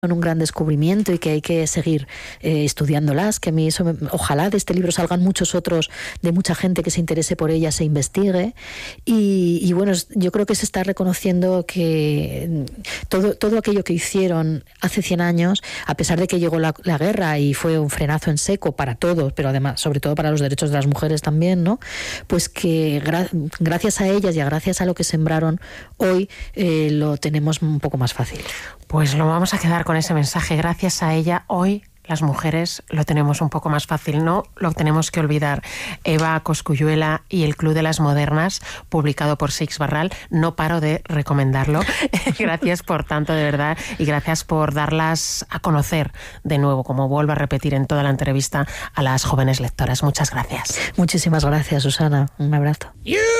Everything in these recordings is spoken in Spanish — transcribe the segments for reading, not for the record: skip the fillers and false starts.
un gran descubrimiento y que hay que seguir estudiándolas, que a mí eso ojalá de este libro salgan muchos otros, de mucha gente que se interese por ellas, se investigue y bueno, yo creo que se está reconociendo que todo aquello que hicieron hace 100 años, a pesar de que llegó la guerra y fue un frenazo en seco para todos, pero además sobre todo para los derechos de las mujeres también, ¿no? Pues que gracias a ellas y gracias a lo que sembraron hoy lo tenemos un poco más fácil. Pues lo vamos a quedar con ese mensaje. Gracias a ella, hoy las mujeres lo tenemos un poco más fácil, no lo tenemos que olvidar. Eva Cosculluela y el Club de las Modernas, publicado por Seix Barral, no paro de recomendarlo. Gracias por tanto, de verdad, y gracias por darlas a conocer de nuevo, como vuelvo a repetir en toda la entrevista, a las jóvenes lectoras. Muchas gracias. Muchísimas gracias, Susana. Un abrazo.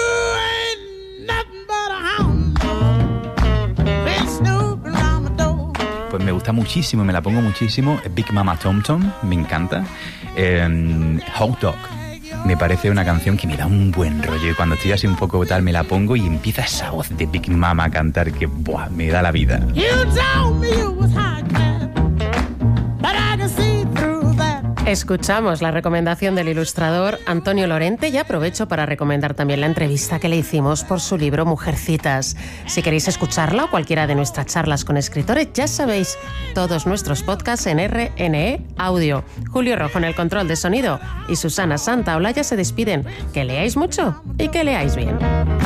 Pues me gusta muchísimo, me la pongo muchísimo. Big Mama Tom Tom, me encanta. Hot Dog, me parece una canción que me da un buen rollo. Y cuando estoy así un poco tal, me la pongo y empieza esa voz de Big Mama a cantar que ¡buah!, me da la vida. Escuchamos la recomendación del ilustrador Antonio Lorente y aprovecho para recomendar también la entrevista que le hicimos por su libro Mujercitas. Si queréis escucharla o cualquiera de nuestras charlas con escritores, ya sabéis, todos nuestros podcasts en RNE Audio. Julio Rojo en el control de sonido y Susana Santaolalla se despiden. Que leáis mucho y que leáis bien.